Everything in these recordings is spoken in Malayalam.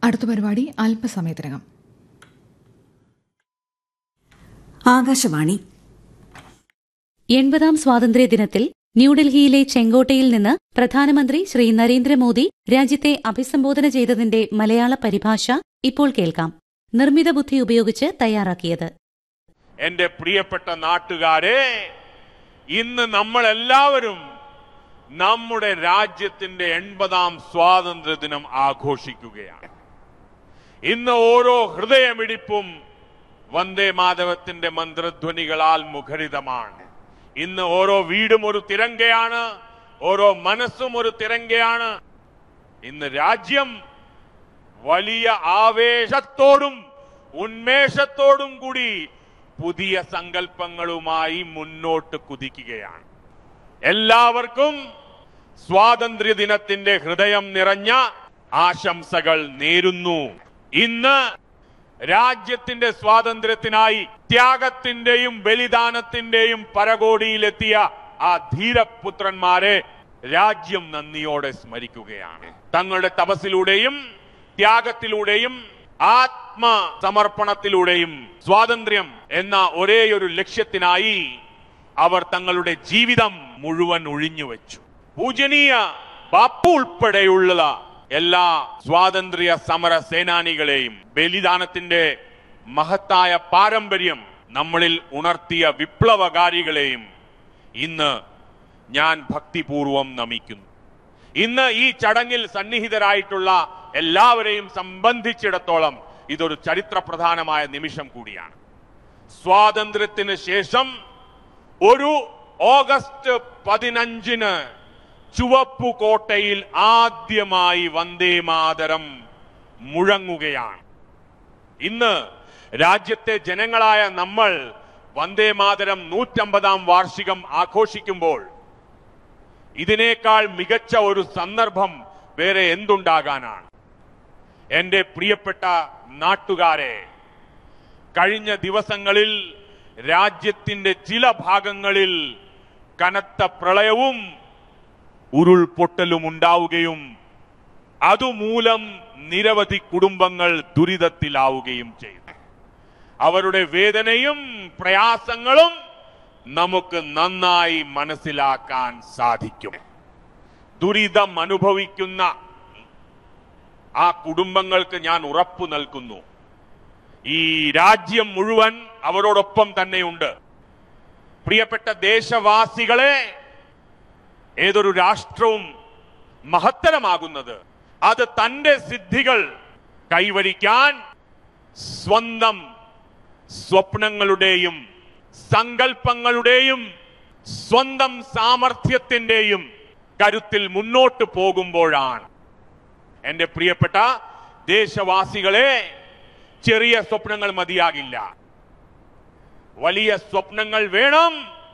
അടുത്ത പരിപാടി അല്പസമയത്തിനകം. ആകാശവാണി. 80ാം സ്വാതന്ത്ര്യദിനത്തിൽ ന്യൂഡൽഹിയിലെ ചെങ്കോട്ടയിൽ നിന്ന് പ്രധാനമന്ത്രി ശ്രീ നരേന്ദ്രമോദി രാജ്യത്തെ അഭിസംബോധന ചെയ്തതിന്റെ മലയാള പരിഭാഷ ഇപ്പോൾ കേൾക്കാം. നിർമ്മിത ബുദ്ധി ഉപയോഗിച്ച് തയ്യാറാക്കിയത്. എന്റെ പ്രിയപ്പെട്ട നാട്ടുകാരെ, ഇന്ന് നമ്മളെല്ലാവരും നമ്മുടെ രാജ്യത്തിന്റെ 80ാം സ്വാതന്ത്ര്യദിനം ആഘോഷിക്കുകയാണ്. ഇന്ന് ഓരോ ഹൃദയമിടിപ്പും വന്ദേ മാതരത്തിന്റെ മന്ത്രധ്വനികളാൽ മുഖരിതമാണ്. ഇന്ന് ഓരോ വീടും ഒരു തിരങ്കയാണ്, ഓരോ മനസ്സും ഒരു തിരങ്കയാണ്. ഇന്ന് രാജ്യം വലിയ ആവേശത്തോടും ഉന്മേഷത്തോടും കൂടി പുതിയ സങ്കല്പങ്ങളുമായി മുന്നോട്ട് കുതിക്കുകയാണ്. എല്ലാവർക്കും സ്വാതന്ത്ര്യദിനത്തിന്റെ ഹൃദയം നിറഞ്ഞ ആശംസകൾ നേരുന്നു. ഇന്ന് രാജ്യത്തിന്റെ സ്വാതന്ത്ര്യത്തിനായി ത്യാഗത്തിന്റെയും ബലിദാനത്തിന്റെയും പരകോടിയിലെത്തിയ ആ ധീരപുത്രന്മാരെ രാജ്യം നന്ദിയോടെ സ്മരിക്കുകയാണ്. തങ്ങളുടെ തപസ്സിലൂടെയും ത്യാഗത്തിലൂടെയും ആത്മസമർപ്പണത്തിലൂടെയും സ്വാതന്ത്ര്യം എന്ന ഒരേയൊരു ലക്ഷ്യത്തിനായി അവർ തങ്ങളുടെ ജീവിതം മുഴുവൻ ഒഴിഞ്ഞുവെച്ചു. പൂജനീയ ബാപ്പു ഉൾപ്പെടെയുള്ള എല്ലാ സ്വാതന്ത്ര്യ സമര സേനാനികളെയും ബലിദാനത്തിന്റെ മഹത്തായ പാരമ്പര്യം നമ്മളിൽ ഉണർത്തിയ വിപ്ലവകാരികളെയും ഇന്ന് ഞാൻ ഭക്തിപൂർവം നമിക്കുന്നു. ഇന്ന് ഈ ചടങ്ങിൽ സന്നിഹിതരായിട്ടുള്ള എല്ലാവരെയും സംബന്ധിച്ചിടത്തോളം ഇതൊരു ചരിത്രപ്രധാനമായ നിമിഷം കൂടിയാണ്. സ്വാതന്ത്ര്യത്തിന് ശേഷം ഒരു ഓഗസ്റ്റ് 15 ചുവപ്പുകോട്ടയിൽ ആദ്യമായി വന്ദേ മാതരം മുഴങ്ങുകയാണ്. ഇന്ന് രാജ്യത്തെ ജനങ്ങളായ നമ്മൾ വന്ദേ മാതരം 150ാം വാർഷികം ആഘോഷിക്കുമ്പോൾ ഇതിനേക്കാൾ മികച്ച ഒരു സന്ദർഭം വേറെ എന്തുണ്ടാകാനാണ്? എന്റെ പ്രിയപ്പെട്ട നാട്ടുകാരെ, കഴിഞ്ഞ ദിവസങ്ങളിൽ രാജ്യത്തിന്റെ ചില ഭാഗങ്ങളിൽ കനത്ത പ്രളയവും ഉരുൾപൊട്ടലും ഉണ്ടാവുകയും അതുമൂലം നിരവധി കുടുംബങ്ങൾ ദുരിതത്തിലാവുകയും ചെയ്തു. അവരുടെ വേദനയും പ്രയാസങ്ങളും നമുക്ക് നന്നായി മനസ്സിലാക്കാൻ സാധിക്കും. ദുരിതം അനുഭവിക്കുന്ന ആ കുടുംബങ്ങൾക്ക് ഞാൻ ഉറപ്പു നൽകുന്നു, ഈ രാജ്യം മുഴുവൻ അവരോടൊപ്പം തന്നെയുണ്ട്. പ്രിയപ്പെട്ട ദേശവാസികളെ, ഏതൊരു രാഷ്ട്രവും മഹത്തരമാകുന്നത് അത് തന്റെ സിദ്ധികൾ കൈവരിക്കാൻ സ്വന്തം സ്വപ്നങ്ങളുടെയും സങ്കല്പങ്ങളുടെയും സ്വന്തം സാമർഥ്യത്തിന്റെയും കരുത്തിൽ മുന്നോട്ട് പോകുമ്പോഴാണ്. എന്റെ പ്രിയപ്പെട്ട ദേശവാസികളെ, ചെറിയ സ്വപ്നങ്ങൾ മതിയാകില്ല, വലിയ സ്വപ്നങ്ങൾ വേണം.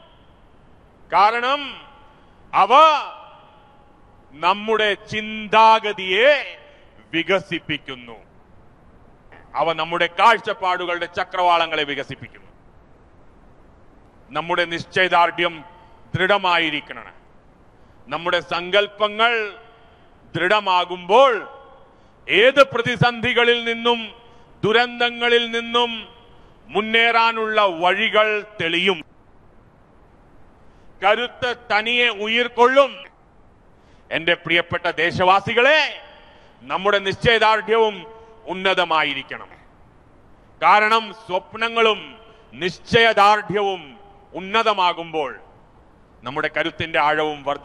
കാരണം അവ നമ്മുടെ ചിന്താഗതിയെ വികസിപ്പിക്കുന്നു. അവ നമ്മുടെ കാഴ്ചപ്പാടുകളുടെ ചക്രവാളങ്ങളെ വികസിപ്പിക്കുന്നു. നമ്മുടെ നിശ്ചയദാർഢ്യം ദൃഢമായിരിക്കണം. നമ്മുടെ സങ്കല്പങ്ങൾ ദൃഢമാകുമ്പോൾ ഏത് പ്രതിസന്ധികളിൽ നിന്നും ദുരന്തങ്ങളിൽ നിന്നും മുന്നേറാനുള്ള വഴികൾ തെളിയും. കരുത്ത് തനിയെ ഉയിർക്കൊള്ളും. എന്റെ പ്രിയപ്പെട്ട ദേശവാസികളെ, നമ്മുടെ നിശ്ചയദാർഢ്യവും ഉന്നതമായിരിക്കണം. കാരണം സ്വപ്നങ്ങളും നിശ്ചയദാർഢ്യവും ഉന്നതമാകുമ്പോൾ നമ്മുടെ കരുത്തിന്റെ ആഴവും